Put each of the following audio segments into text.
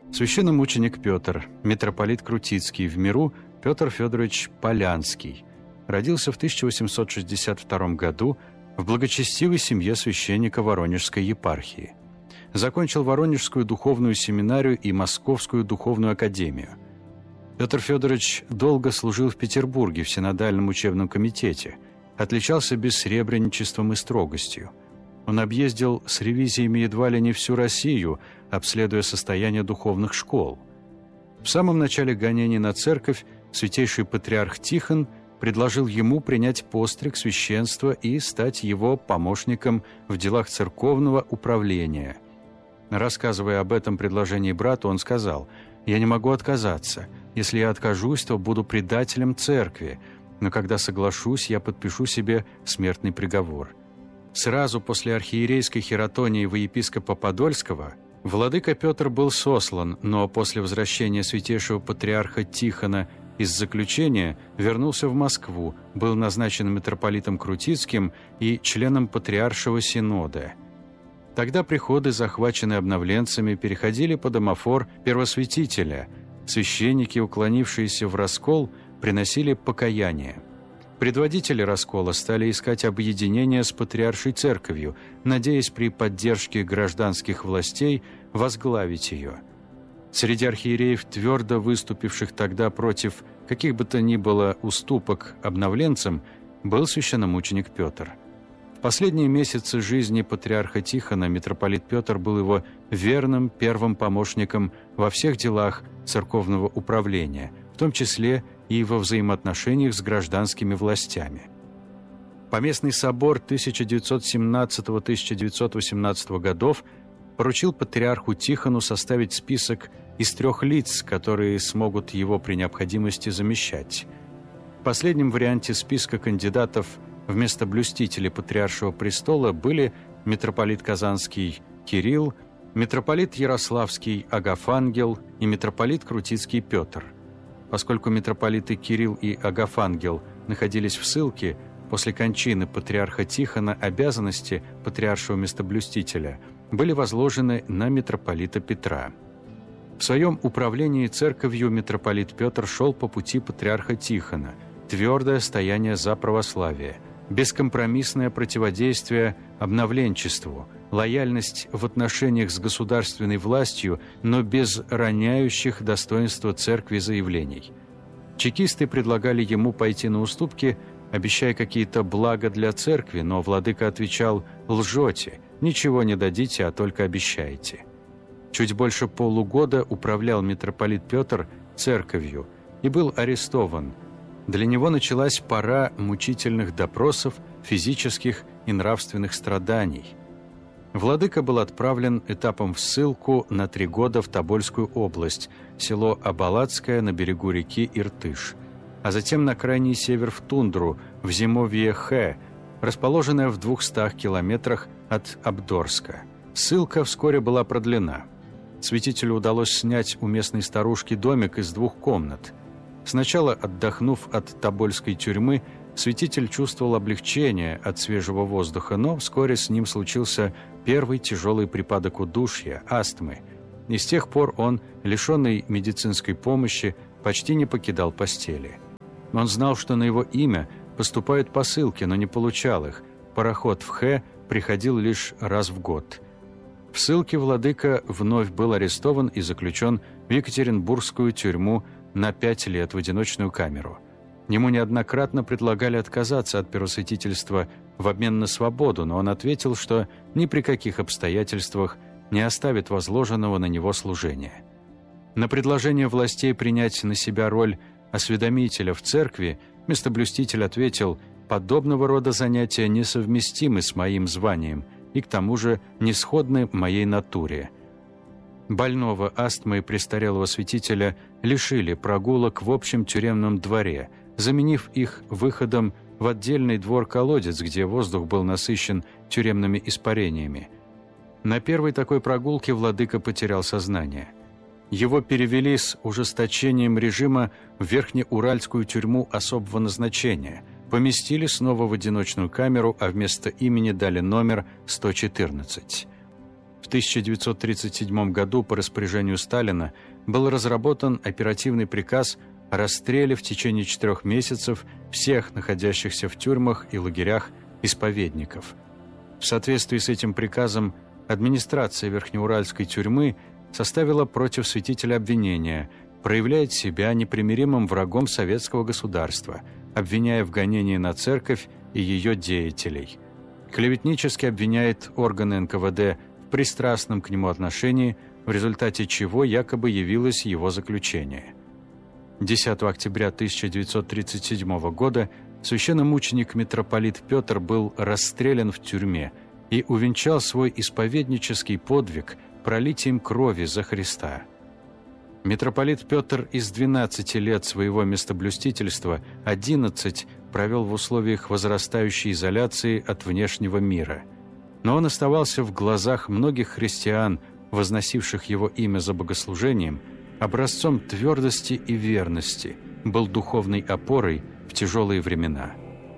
Священномученик Петр, митрополит Крутицкий, в миру Петр Федорович Полянский, родился в 1862 году в благочестивой семье священника Воронежской епархии. Закончил Воронежскую духовную семинарию и Московскую духовную академию. Петр Федорович долго служил в Петербурге в Синодальном учебном комитете, отличался бессребреничеством и строгостью. Он объездил с ревизиями едва ли не всю Россию, обследуя состояние духовных школ. В самом начале гонений на церковь святейший патриарх Тихон предложил ему принять постриг священства и стать его помощником в делах церковного управления. Рассказывая об этом предложении брату, он сказал: «Я не могу отказаться. Если я откажусь, то буду предателем церкви, но когда соглашусь, я подпишу себе смертный приговор». Сразу после архиерейской хератонии во епископа Подольского владыка Петр был сослан, но после возвращения святейшего патриарха Тихона из заключения вернулся в Москву, был назначен митрополитом Крутицким и членом Патриаршего синода. Тогда приходы, захваченные обновленцами, переходили под омофор первосвятителя. Священники, уклонившиеся в раскол, приносили покаяние. Предводители раскола стали искать объединение с патриаршей церковью, надеясь при поддержке гражданских властей возглавить ее. Среди архиереев, твердо выступивших тогда против каких бы то ни было уступок обновленцам, был священномученик Петр. В последние месяцы жизни патриарха Тихона митрополит Петр был его верным первым помощником во всех делах церковного управления, в том числе и во взаимоотношениях с гражданскими властями. Поместный собор 1917-1918 годов поручил патриарху Тихону составить список из 3 лиц, которые смогут его при необходимости замещать. В последнем варианте списка кандидатов вместо блюстителей патриаршего престола были митрополит Казанский Кирилл, митрополит Ярославский Агафангел и митрополит Крутицкий Петр. Поскольку митрополиты Кирилл и Агафангел находились в ссылке, после кончины патриарха Тихона обязанности патриаршего местоблюстителя были возложены на митрополита Петра. В своем управлении церковью митрополит Петр шел по пути патриарха Тихона: твердое стояние за православие, бескомпромиссное противодействие обновленчеству, лояльность в отношениях с государственной властью, но без роняющих достоинства церкви заявлений. Чекисты предлагали ему пойти на уступки, обещая какие-то блага для церкви, но владыка отвечал: «Лжете, ничего не дадите, а только обещаете». Чуть больше полугода управлял митрополит Петр церковью и был арестован. Для него началась пора мучительных допросов, физических и нравственных страданий. Владыка был отправлен этапом в ссылку на 3 года в Тобольскую область, село Абалацкое на берегу реки Иртыш, а затем на крайний север в тундру, в зимовье Хэ, расположенное в 200 километрах от Абдорска. Ссылка вскоре была продлена. Святителю удалось снять у местной старушки домик из 2 комнат. Сначала, отдохнув от тобольской тюрьмы, святитель чувствовал облегчение от свежего воздуха, но вскоре с ним случился первый тяжелый припадок удушья, астмы. И с тех пор он, лишенный медицинской помощи, почти не покидал постели. Он знал, что на его имя поступают посылки, но не получал их. Пароход в Хэ приходил лишь раз в год. В ссылке владыка вновь был арестован и заключен в Екатеринбургскую тюрьму на 5 лет в одиночную камеру. Ему неоднократно предлагали отказаться от первосвятительства в обмен на свободу, но он ответил, что ни при каких обстоятельствах не оставит возложенного на него служения. На предложение властей принять на себя роль осведомителя в церкви местоблюститель ответил: «Подобного рода занятия несовместимы с моим званием и к тому же не сходны моей натуре». Больного астмой престарелого святителя лишили прогулок в общем тюремном дворе, заменив их выходом в отдельный двор-колодец, где воздух был насыщен тюремными испарениями. На первой такой прогулке владыка потерял сознание. Его перевели с ужесточением режима в Верхнеуральскую тюрьму особого назначения, поместили снова в одиночную камеру, а вместо имени дали номер 114. В В 1937 году по распоряжению Сталина был разработан оперативный приказ о расстреле в течение 4 месяцев всех находящихся в тюрьмах и лагерях исповедников. В соответствии с этим приказом администрация Верхнеуральской тюрьмы составила против святителя обвинение, проявляет себя непримиримым врагом советского государства, обвиняя в гонении на церковь и ее деятелей. Клеветнически обвиняет органы НКВД в пристрастном к нему отношении, в результате чего якобы явилось его заключение. 10 октября 1937 года священномученик митрополит Петр был расстрелян в тюрьме и увенчал свой исповеднический подвиг пролитием крови за Христа. Митрополит Петр из 12 лет своего местоблюстительства 11 провел в условиях возрастающей изоляции от внешнего мира. Но он оставался в глазах многих христиан, возносивших его имя за богослужением, образцом твердости и верности, был духовной опорой в тяжелые времена.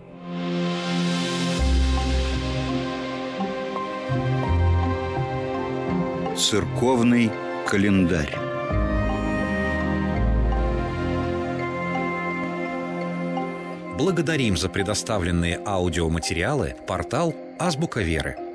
Церковный календарь. Благодарим за предоставленные аудиоматериалы портал «Азбука Веры».